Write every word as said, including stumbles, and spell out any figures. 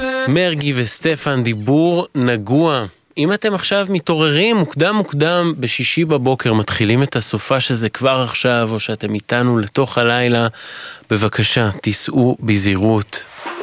מרגי וסטפן, דיבור נגוע. אם אתם עכשיו מתעוררים מוקדם מוקדם בשישי בבוקר, מתחילים את הסופה שזה כבר עכשיו, או שאתם איתנו לתוך הלילה, בבקשה, תיסעו בזהירות.